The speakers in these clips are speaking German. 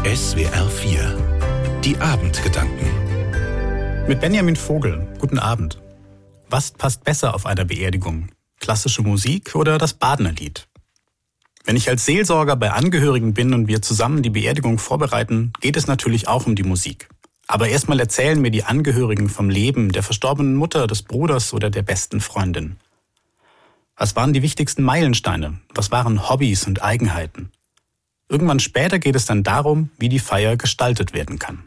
SWR 4 Die Abendgedanken Mit Benjamin Vogel. Guten Abend. Was passt besser auf einer Beerdigung? Klassische Musik oder das Badnerlied? Wenn ich als Seelsorger bei Angehörigen bin und wir zusammen die Beerdigung vorbereiten, geht es natürlich auch um die Musik. Aber erstmal erzählen mir die Angehörigen vom Leben der verstorbenen Mutter, des Bruders oder der besten Freundin. Was waren die wichtigsten Meilensteine? Was waren Hobbys und Eigenheiten? Irgendwann später geht es dann darum, wie die Feier gestaltet werden kann.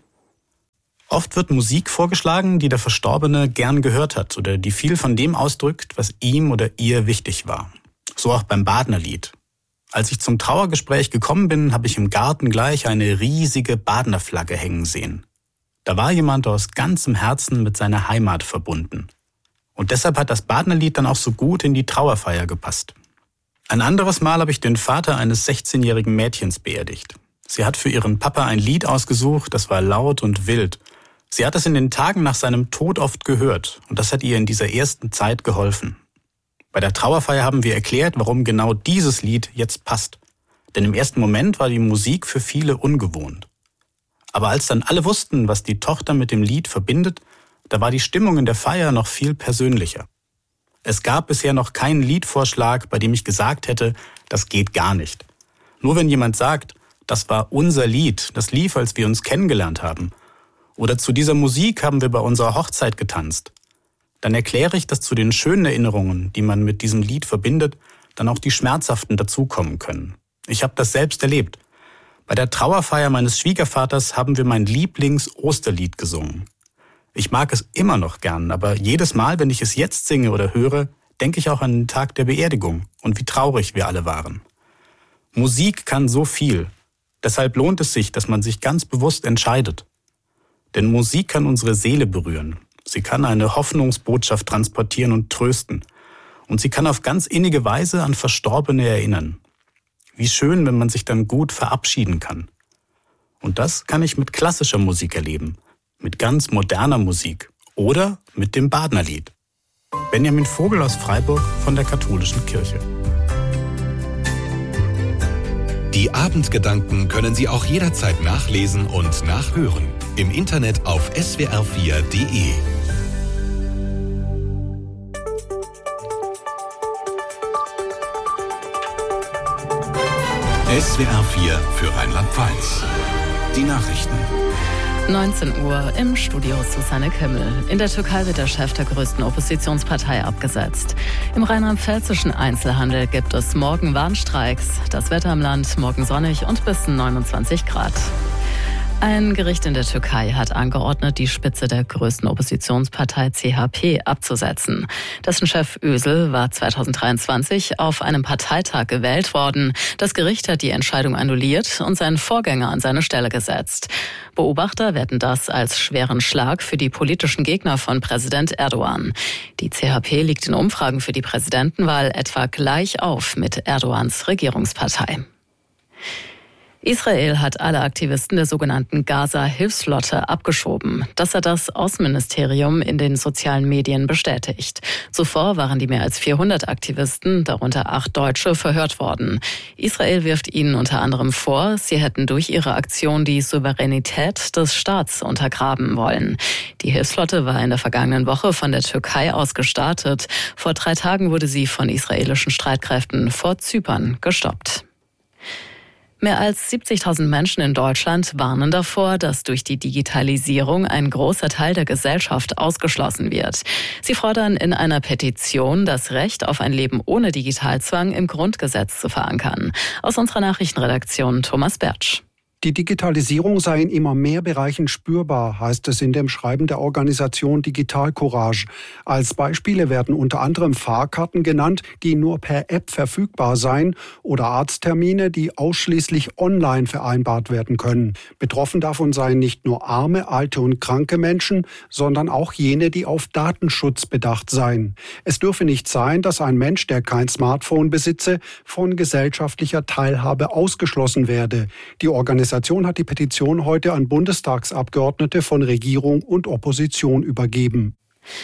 Oft wird Musik vorgeschlagen, die der Verstorbene gern gehört hat oder die viel von dem ausdrückt, was ihm oder ihr wichtig war. So auch beim Badnerlied. Als ich zum Trauergespräch gekommen bin, habe ich im Garten gleich eine riesige Badnerflagge hängen sehen. Da war jemand aus ganzem Herzen mit seiner Heimat verbunden. Und deshalb hat das Badnerlied dann auch so gut in die Trauerfeier gepasst. Ein anderes Mal habe ich den Vater eines 16-jährigen Mädchens beerdigt. Sie hat für ihren Papa ein Lied ausgesucht, das war laut und wild. Sie hat es in den Tagen nach seinem Tod oft gehört und das hat ihr in dieser ersten Zeit geholfen. Bei der Trauerfeier haben wir erklärt, warum genau dieses Lied jetzt passt. Denn im ersten Moment war die Musik für viele ungewohnt. Aber als dann alle wussten, was die Tochter mit dem Lied verbindet, da war die Stimmung in der Feier noch viel persönlicher. Es gab bisher noch keinen Liedvorschlag, bei dem ich gesagt hätte, das geht gar nicht. Nur wenn jemand sagt, das war unser Lied, das lief, als wir uns kennengelernt haben. Oder zu dieser Musik haben wir bei unserer Hochzeit getanzt. Dann erkläre ich, dass zu den schönen Erinnerungen, die man mit diesem Lied verbindet, dann auch die schmerzhaften dazukommen können. Ich habe das selbst erlebt. Bei der Trauerfeier meines Schwiegervaters haben wir mein Lieblings-Osterlied gesungen. Ich mag es immer noch gern, aber jedes Mal, wenn ich es jetzt singe oder höre, denke ich auch an den Tag der Beerdigung und wie traurig wir alle waren. Musik kann so viel. Deshalb lohnt es sich, dass man sich ganz bewusst entscheidet. Denn Musik kann unsere Seele berühren. Sie kann eine Hoffnungsbotschaft transportieren und trösten. Und sie kann auf ganz innige Weise an Verstorbene erinnern. Wie schön, wenn man sich dann gut verabschieden kann. Und das kann ich mit klassischer Musik erleben. Mit ganz moderner Musik oder mit dem Badnerlied. Benjamin Vogel aus Freiburg von der Katholischen Kirche. Die Abendgedanken können Sie auch jederzeit nachlesen und nachhören. Im Internet auf swr4.de. SWR 4 für Rheinland-Pfalz. Die Nachrichten. 19 Uhr im Studio Susanne Kimmel. In der Türkei wird der Chef der größten Oppositionspartei abgesetzt. Im rheinland-pfälzischen Einzelhandel gibt es morgen Warnstreiks. Das Wetter im Land morgen sonnig und bis 29 Grad. Ein Gericht in der Türkei hat angeordnet, die Spitze der größten Oppositionspartei CHP abzusetzen. Dessen Chef Özal war 2023 auf einem Parteitag gewählt worden. Das Gericht hat die Entscheidung annulliert und seinen Vorgänger an seine Stelle gesetzt. Beobachter werten das als schweren Schlag für die politischen Gegner von Präsident Erdogan. Die CHP liegt in Umfragen für die Präsidentenwahl etwa gleich auf mit Erdogans Regierungspartei. Israel hat alle Aktivisten der sogenannten Gaza-Hilfsflotte abgeschoben. Das hat das Außenministerium in den sozialen Medien bestätigt. Zuvor waren die mehr als 400 Aktivisten, darunter 8 Deutsche, verhört worden. Israel wirft ihnen unter anderem vor, sie hätten durch ihre Aktion die Souveränität des Staats untergraben wollen. Die Hilfsflotte war in der vergangenen Woche von der Türkei aus gestartet. Vor 3 Tagen wurde sie von israelischen Streitkräften vor Zypern gestoppt. Mehr als 70.000 Menschen in Deutschland warnen davor, dass durch die Digitalisierung ein großer Teil der Gesellschaft ausgeschlossen wird. Sie fordern in einer Petition, das Recht auf ein Leben ohne Digitalzwang im Grundgesetz zu verankern. Aus unserer Nachrichtenredaktion Thomas Bertsch. Die Digitalisierung sei in immer mehr Bereichen spürbar, heißt es in dem Schreiben der Organisation Digital Courage. Als Beispiele werden unter anderem Fahrkarten genannt, die nur per App verfügbar seien, oder Arzttermine, die ausschließlich online vereinbart werden können. Betroffen davon seien nicht nur arme, alte und kranke Menschen, sondern auch jene, die auf Datenschutz bedacht seien. Es dürfe nicht sein, dass ein Mensch, der kein Smartphone besitze, von gesellschaftlicher Teilhabe ausgeschlossen werde. Die Organisation hat die Petition heute an Bundestagsabgeordnete von Regierung und Opposition übergeben.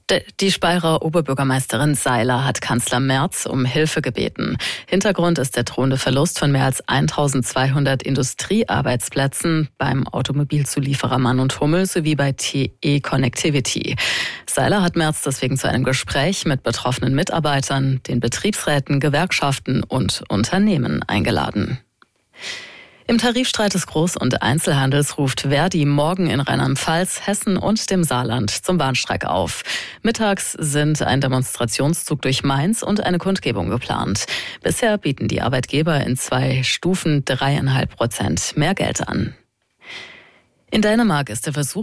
Die Speyerer Oberbürgermeisterin Seiler hat Kanzler Merz um Hilfe gebeten. Hintergrund ist der drohende Verlust von mehr als 1200 Industriearbeitsplätzen beim Automobilzulieferer Mann & Hummel sowie bei TE Connectivity. Seiler hat Merz deswegen zu einem Gespräch mit betroffenen Mitarbeitern, den Betriebsräten, Gewerkschaften und Unternehmen eingeladen. Im Tarifstreit des Groß- und Einzelhandels ruft Verdi morgen in Rheinland-Pfalz, Hessen und dem Saarland zum Warnstreik auf. Mittags sind ein Demonstrationszug durch Mainz und eine Kundgebung geplant. Bisher bieten die Arbeitgeber in 2 Stufen 3,5% mehr Geld an. In Dänemark ist der Versuch